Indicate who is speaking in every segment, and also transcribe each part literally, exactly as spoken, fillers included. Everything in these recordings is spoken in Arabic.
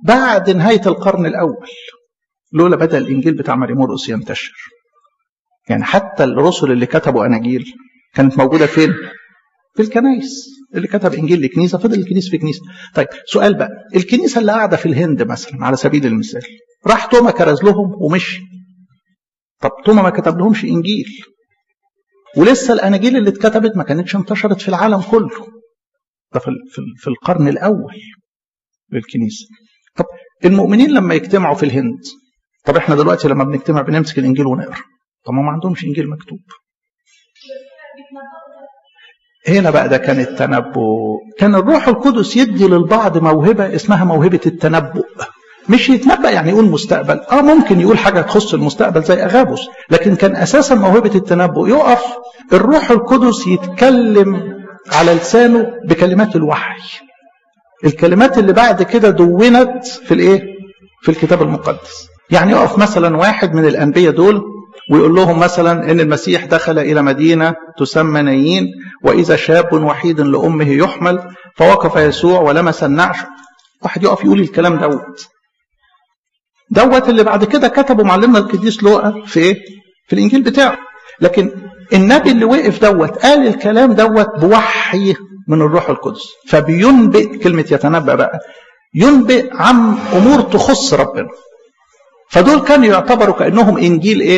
Speaker 1: بعد نهاية القرن الأول، لولا بدأ الإنجيل بتاع ماري مرقس ينتشر. يعني حتى الرسل اللي كتبوا أناجيل كانت موجودة فين؟ في الكنائس. اللي كتب إنجيل لكنيسة فضل الكنيسة في كنيسة. طيب سؤال بقى، الكنيسة اللي قاعدة في الهند مثلا على سبيل المثال، راح توما كرز لهم ومشي. طب توما ما كتب لهمش إنجيل، ولسه الأناجيل اللي اتكتبت ما كانتش انتشرت في العالم كله. ده في, في القرن الأول للكنيسة. طب المؤمنين لما يجتمعوا في الهند، طب احنا دلوقتي لما بنجتمع بنمسك الإنجيل ونقرأ، طب ما عندهمش إنجيل مكتوب. هنا بقى ده كان التنبؤ. كان الروح القدس يدي للبعض موهبة اسمها موهبة التنبؤ. مش يتنبأ يعني يقول مستقبل، اه ممكن يقول حاجة تخص المستقبل زي أغابوس، لكن كان أساسا موهبة التنبؤ يقف الروح القدس يتكلم على لسانه بكلمات الوحي، الكلمات اللي بعد كده دونت في الايه؟ في الكتاب المقدس. يعني يقف مثلا واحد من الأنبياء دول ويقول لهم مثلا ان المسيح دخل الى مدينة تسمى نايين، واذا شاب وحيد لامه يحمل، فوقف يسوع ولمس النعش. واحد يقف يقول الكلام دوت دوت اللي بعد كده كتبه معلمنا القديس لوقا في ايه؟ في الانجيل بتاعه. لكن النبي اللي وقف دوت قال الكلام دوت بوحي من الروح القدس، فبينبئ. كلمة يتنبأ بقى ينبئ عن امور تخص ربنا. فدول كانوا يعتبروا كأنهم انجيل ايه؟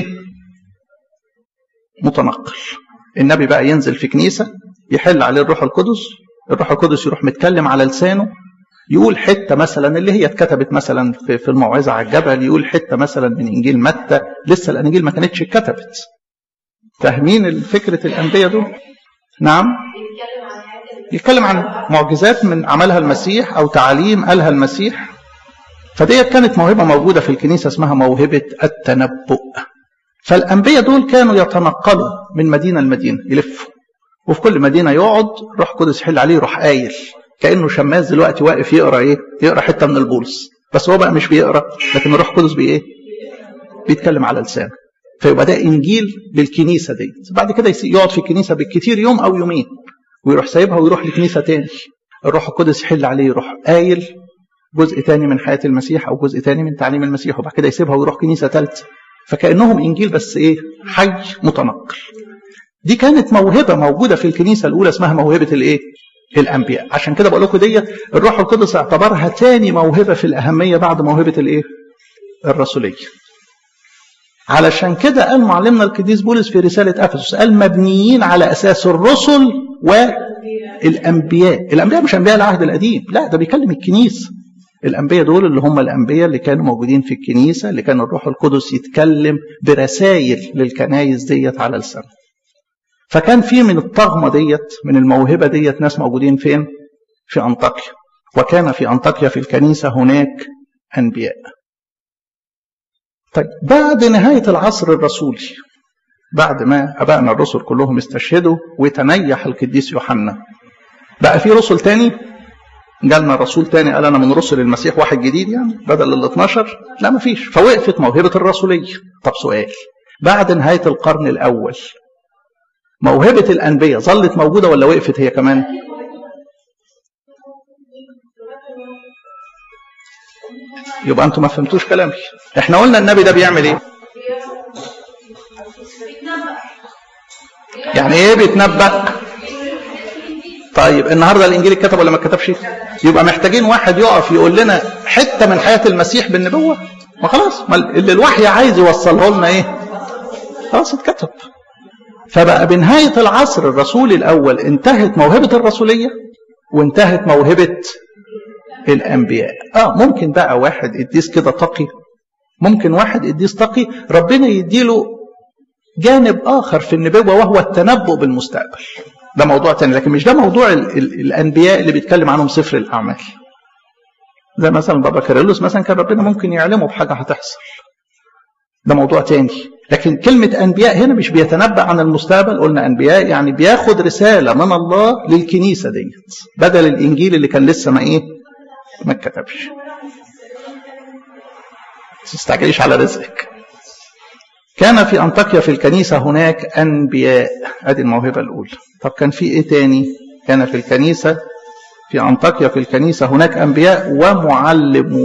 Speaker 1: متنقل. النبي بقى ينزل في كنيسة يحل عليه الروح القدس، الروح القدس يروح متكلم على لسانه، يقول حتة مثلا اللي هي اتكتبت مثلا في الموعظة على الجبل، يقول حتة مثلا من إنجيل متى، لسه الأناجيل ما كانتش اتكتبت. فاهمين فكرة الأنبياء دول؟ نعم. يتكلم عن معجزات من عملها المسيح أو تعاليم قالها المسيح. فديت كانت موهبة موجودة في الكنيسة اسمها موهبة التنبؤ. فالأنبياء دول كانوا يتنقلوا من مدينة لمدينة، يلفوا، وفي كل مدينة يقعد روح قدس يحل عليه، يروح قايل كأنه شماس دلوقتي واقف يقرأ ايه؟ يقرأ حتة من البولس، بس هو بقى مش بيقرأ، لكن الروح القدس بي ايه؟ بيتكلم على لسانه. فيبقى ده إنجيل للكنيسة دي. بعد كده يقعد في الكنيسة بالكثير يوم أو يومين، ويروح سايبها ويروح لكنيسة تاني، الروح القدس يحل عليه، يروح قايل جزء تاني من حياة المسيح أو جزء تاني من تعليم المسيح، وبعد كده يسيبها ويروح كنيسة ثالثة. فكأنهم إنجيل بس إيه؟ حي متنقل. دي كانت موهبة موجودة في الكنيسة الأولى اسمها موهبة الإيه؟ الأنبياء. عشان كده بقول لكم دي الروح القدس اعتبرها تاني موهبة في الأهمية بعد موهبة الإيه؟ الرسولية. علشان كده قال معلمنا القديس بولس في رسالة أفسس، قال مبنيين على أساس الرسل والأنبياء. الأنبياء مش أنبياء العهد القديم، لا ده بيكلم الكنيسة. الأنبياء دول اللي هم الأنبياء اللي كانوا موجودين في الكنيسة، اللي كان الروح القدس يتكلم برسائل للكنايس ديت على لسان. فكان في من الطغمة ديت، من الموهبة ديت، ناس موجودين فين؟ في أنطاكيا. وكان في أنطاكيا في الكنيسة هناك أنبياء. طيب بعد نهاية العصر الرسولي، بعد ما أبائنا الرسل كلهم استشهدوا وتنيح القديس يوحنا، بقى في رسل تاني. جالنا رسول تاني قال أنا من رسل المسيح، واحد جديد يعني بدل ال اثناشر. لا ما فيش. فوقفت موهبة الرسولية. طب سؤال، بعد نهاية القرن الأول موهبة الأنبياء ظلت موجودة ولا وقفت هي كمان؟ يبقى أنتم ما فهمتوش كلامي. احنا قلنا النبي ده بيعمل ايه؟ يعني ايه بيتنبأ؟ طيب النهارده الانجيل اتكتب ولا ما اتكتبش؟ يبقى محتاجين واحد يقف يقول لنا حته من حياه المسيح بالنبوه. ما خلاص، ما اللي الوحي عايز يوصله لنا ايه؟ خلاص اتكتب. فبقى بنهايه العصر الرسولي الاول انتهت موهبه الرسوليه وانتهت موهبه الانبياء. اه ممكن بقى واحد قديس كده تقي، ممكن واحد قديس تقي ربنا يديله جانب اخر في النبوه وهو التنبؤ بالمستقبل. ده موضوع تاني، لكن مش ده موضوع ال ال الأنبياء اللي بيتكلم عنهم سفر الأعمال. زي مثلا بابا كيرلس مثلا كان ربنا ممكن يعلمه بحاجة هتحصل، ده موضوع تاني. لكن كلمة أنبياء هنا مش بيتنبأ عن المستقبل. قلنا أنبياء يعني بياخد رسالة من الله للكنيسة ديت بدل الإنجيل اللي كان لسه ما إيه ما اتكتبش. ما تستعجليش على رزقك. كان في أنطاكيا في الكنيسة هناك أنبياء. هذه الموهبة الأولى. طب كان في إيه تاني؟ كان في الكنيسة في أنطاكيا في الكنيسة هناك أنبياء ومعلمون.